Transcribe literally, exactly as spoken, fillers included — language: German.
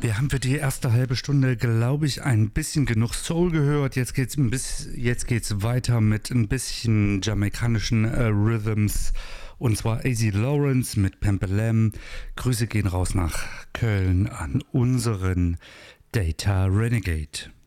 Wir haben für die erste halbe Stunde, glaube ich, ein bisschen genug Soul gehört. Jetzt geht's ein bisschen, jetzt geht's weiter mit ein bisschen jamaikanischen äh, Rhythms. Und zwar A Z Lawrence mit Pempelem. Grüße gehen raus nach Köln an unseren Data Renegade.